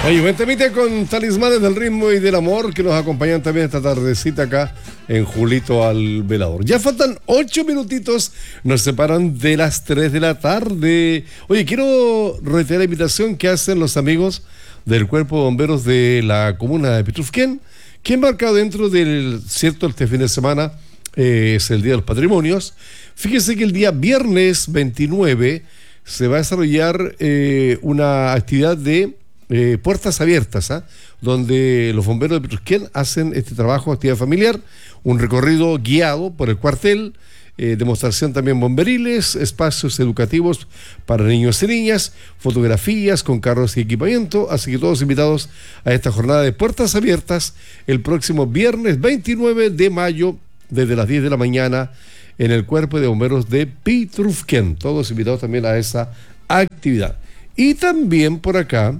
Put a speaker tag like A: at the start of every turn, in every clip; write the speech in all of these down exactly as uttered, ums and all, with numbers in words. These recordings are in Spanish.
A: Oye, buen temita con Talismanes del Ritmo y del Amor, que nos acompañan también esta tardecita acá en Julito al Velador. Ya faltan ocho minutitos, nos separan de las tres de la tarde. Oye, quiero reiterar la invitación que hacen los amigos del Cuerpo de Bomberos de la comuna de Pitrufquén, que embarca dentro del, cierto, este fin de semana eh, es el Día de los Patrimonios. Fíjense que el día viernes veintinueve se va a desarrollar eh, una actividad de Eh, puertas abiertas, ¿eh? donde los bomberos de Pitrufquén hacen este trabajo, actividad familiar, un recorrido guiado por el cuartel, eh, demostración también bomberiles, espacios educativos para niños y niñas, fotografías con carros y equipamiento, así que todos invitados a esta jornada de puertas abiertas el próximo viernes veintinueve de mayo desde las diez de la mañana en el Cuerpo de Bomberos de Pitrufquén, todos invitados también a esa actividad. Y también por acá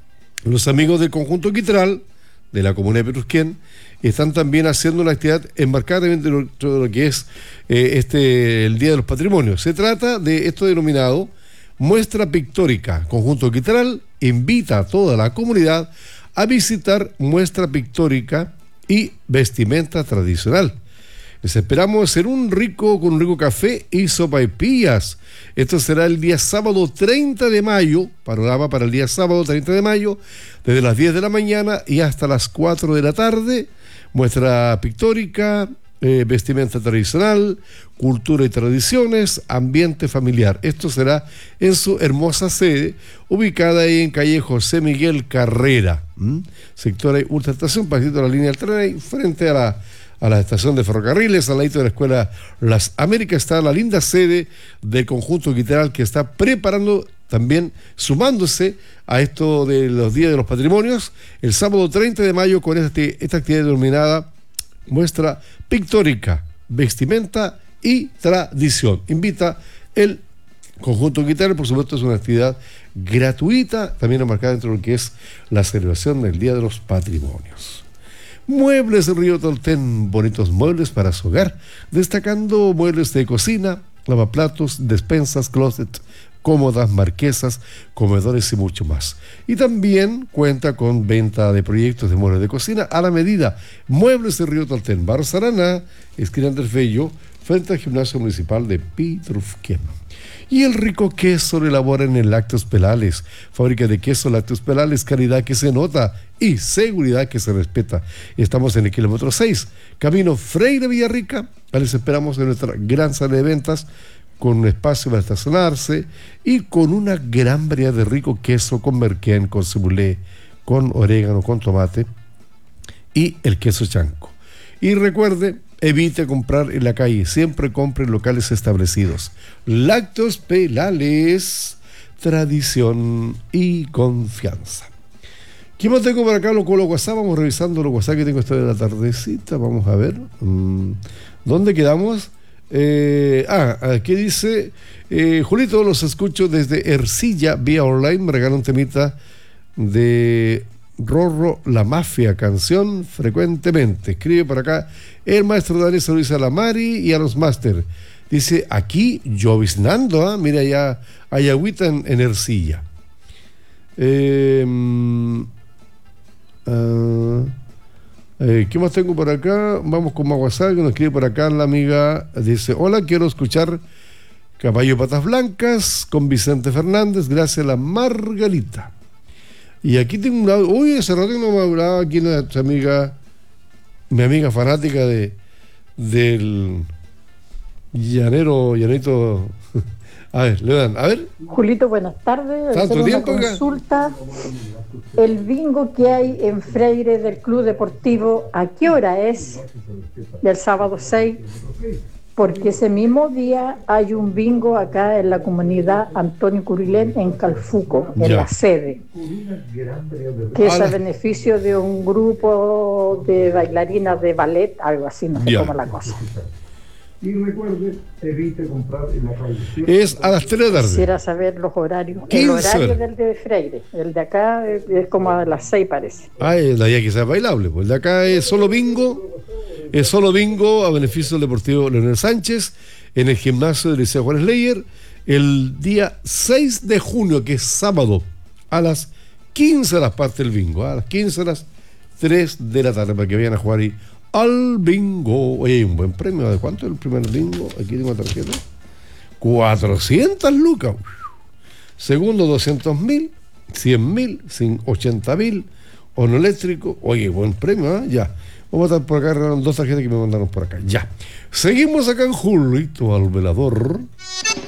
A: los amigos del conjunto Quitral, de la comuna de Pitrufquén, están también haciendo una actividad enmarcada dentro de lo que es eh, este el Día de los Patrimonios. Se trata de esto denominado Muestra Pictórica. Conjunto Quitral invita a toda la comunidad a visitar muestra pictórica y vestimenta tradicional. Les esperamos en un rico, con un rico café y sopaipillas. Esto será el día sábado treinta de mayo, panorama para el día sábado treinta de mayo, desde las diez de la mañana y hasta las cuatro de la tarde. Muestra pictórica, eh, vestimenta tradicional, cultura y tradiciones, ambiente familiar. Esto será en su hermosa sede, ubicada ahí en calle José Miguel Carrera, ¿Mm? sector ahí, Ultra Estación, pasito de la línea del tren, ahí, frente a la a la estación de ferrocarriles, al ladito de la escuela Las Américas, está la linda sede del conjunto Quitral que está preparando, también sumándose a esto de los días de los patrimonios, el sábado treinta de mayo con este, esta actividad denominada Muestra Pictórica, Vestimenta y Tradición. Invita el conjunto Quitral, por supuesto es una actividad gratuita, también enmarcada dentro de lo que es la celebración del Día de los Patrimonios. Muebles Río Tolten, bonitos muebles para su hogar, destacando muebles de cocina, lavaplatos, despensas, closet, cómodas, marquesas, comedores y mucho más. Y también cuenta con venta de proyectos de muebles de cocina a la medida. Muebles de Río Tolten, Barrio Saraná, esquina Andrés Bello, frente al Gimnasio Municipal de Pitrufquén. Y el rico queso lo elaboran en Lácteos Pelales, fábrica de queso Lácteos Pelales, calidad que se nota y seguridad que se respeta. Estamos en el kilómetro seis, camino Freire Villarrica. Les esperamos en nuestra gran sala de ventas, con un espacio para estacionarse y con una gran variedad de rico queso con merquén, con cebulé, con orégano, con tomate y el queso chanco. Y recuerde, evite comprar en la calle, siempre compre en locales establecidos. Lácteos Pelales, tradición y confianza. ¿Qué más tengo por acá? Lo, con los WhatsApp, vamos revisando los WhatsApp que tengo esta de la tardecita, vamos a ver. Mm, ¿Dónde quedamos? Eh, ah, aquí dice, eh, Julito, los escucho desde Ercilla, vía online, me regalan un temita de Rorro La Mafia, canción frecuentemente. Escribe por acá el maestro Daniel, saludos a la Mari y a los máster. Dice, aquí lloviznando, ¿eh? Mira, ya hay agüita en, en Ercilla. Eh, uh, eh, ¿Qué más tengo por acá? Vamos con Maguasal, que nos escribe por acá la amiga. Dice, hola, quiero escuchar Caballo Patas Blancas con Vicente Fernández, gracias a la Margarita. Y aquí tengo un audio. Uy, ese rato no me hablaba aquí nuestra amiga, mi amiga fanática de del llanero, llanito. A ver, le dan, a ver.
B: Julito, buenas tardes.
A: ¿Tanto
B: una
A: tiempo acá?
B: Consulta. El bingo que hay en Freire del Club Deportivo, ¿a qué hora es? Del sábado seis. Porque ese mismo día hay un bingo acá en la comunidad Antonio Curilén en Calfuco, en
A: ya.
B: la sede, que es a beneficio de un grupo de bailarinas de ballet, algo así, no sé
A: ya.
B: cómo es la cosa.
C: Y recuerde, evite comprar en la calle.
A: Es a las tres de la tarde.
B: Quisiera saber los horarios.
A: quince
B: El horario
A: horas.
B: del de Freire, el de acá es, es como a las seis parece.
A: Ah, es la que sea bailable. Pues el de acá es solo bingo. Es solo bingo a beneficio del Deportivo Leonel Sánchez en el gimnasio del Liceo Juárez Leyer el día seis de junio, que es sábado, a las quince horas parte el bingo, a las quince horas, tres de la tarde, para que vayan a jugar ahí al bingo. Oye, hay un buen premio. ¿De cuánto es el primer bingo? Aquí tengo la tarjeta. cuatrocientas lucas. Segundo, doscientos mil, cien mil, ochenta mil. Horno eléctrico. Oye, buen premio, ¿eh? Ya. Vamos a estar por acá, dos tarjetas que me mandaron por acá. Ya. Seguimos acá en Julito al Velador.